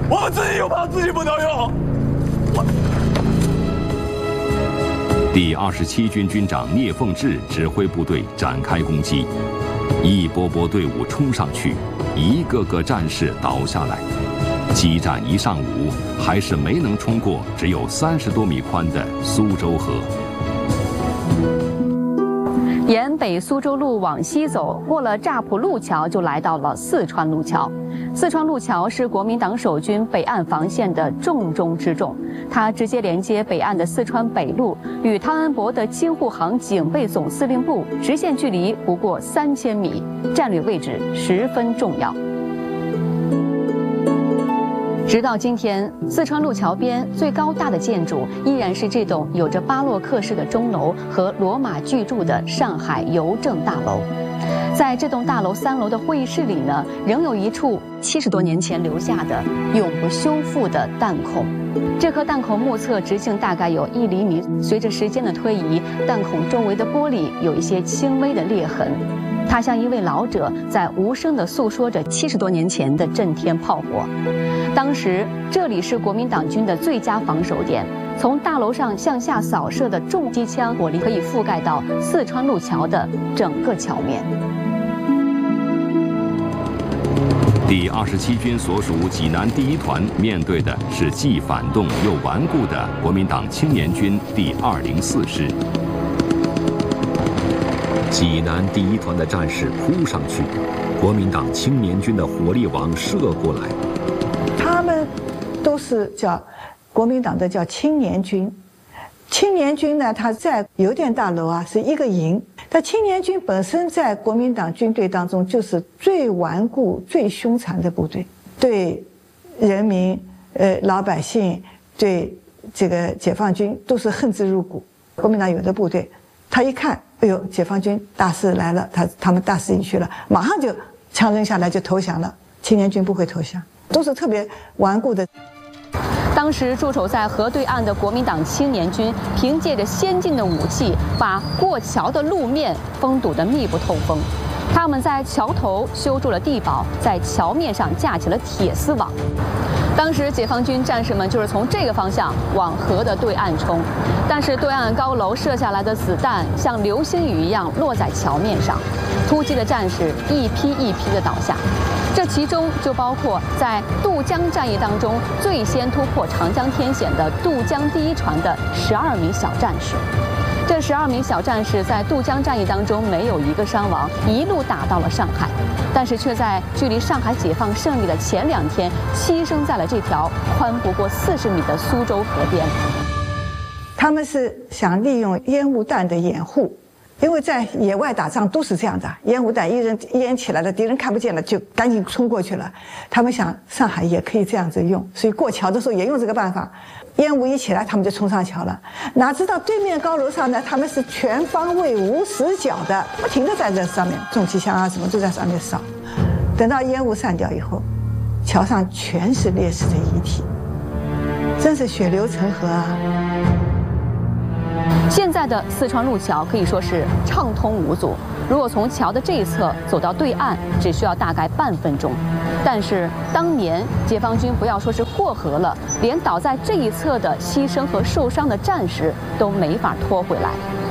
我们自己又怕自己不能用。 第27军军长聂凤智指挥部队展开攻击，一波波队伍冲上去，一个个战士倒下来。激战一上午，还是没能冲过只有30多米宽的苏州河。 沿北苏州路往西走，过了乍浦路桥，就来到了四川路桥。四川路桥是国民党守军北岸防线的重中之重，它直接连接北岸的四川北路与汤恩伯的京沪杭警备总司令部，直线距离不过3000米，战略位置十分重要。直到今天，四川路桥边最高大的建筑依然是这栋有着巴洛克式的钟楼和罗马巨柱的上海邮政大楼。在这栋大楼3楼的会议室里呢，仍有一处70多年前留下的永不修复的弹孔。这颗弹孔目测直径大概有1厘米，随着时间的推移，弹孔周围的玻璃有一些轻微的裂痕。他像一位老者在无声地诉说着70多年前的震天炮火。当时这里是国民党军的最佳防守点，从大楼上向下扫射的重机枪火力可以覆盖到四川路桥的整个桥面。 第27军所属济南第1团面对的是既反动又顽固的国民党青年军第204师。济南第1团的战士扑上去，国民党青年军的火力网射过来。 他们都是叫国民党的叫青年军。青年军呢，它在邮电大楼啊是一个营。但青年军本身在国民党军队当中就是最顽固、最凶残的部队，对人民、老百姓、对这个解放军都是恨之入骨。国民党有的部队，他一看，哎呦，解放军大势来了，他们大势已去了，马上就枪扔下来就投降了。青年军不会投降，都是特别顽固的。 当时驻守在河对岸的国民党青年军，凭借着先进的武器，把过桥的路面封堵得密不透风。他们在桥头修筑了地堡，在桥面上架起了铁丝网。当时解放军战士们就是从这个方向往河的对岸冲，但是对岸高楼射下来的子弹像流星雨一样落在桥面上，突击的战士一批一批的倒下。这其中就包括在渡江战役当中最先突破长江天险的渡江第1船的12名小战士。这12名小战士在渡江战役当中没有一个伤亡，一路打到了上海，但是却在距离上海解放胜利的前2天牺牲在了这条宽不过40米的苏州河边。 他们是想利用烟雾弹的掩护，因为在野外打仗都是这样的，烟雾弹一烟起来了，敌人看不见了，就赶紧冲过去了。他们想上海也可以这样子用，所以过桥的时候也用这个办法。烟雾一起来，他们就冲上桥了。哪知道对面高楼上呢，他们是全方位无死角的，不停地在这上面，重机枪啊什么都在上面扫。等到烟雾散掉以后，桥上全是烈士的遗体，真是血流成河啊！ 现在的四川路桥可以说是畅通无阻，如果从桥的这一侧走到对岸，只需要大概半分钟。但是当年解放军不要说是过河了，连倒在这一侧的牺牲和受伤的战士都没法拖回来。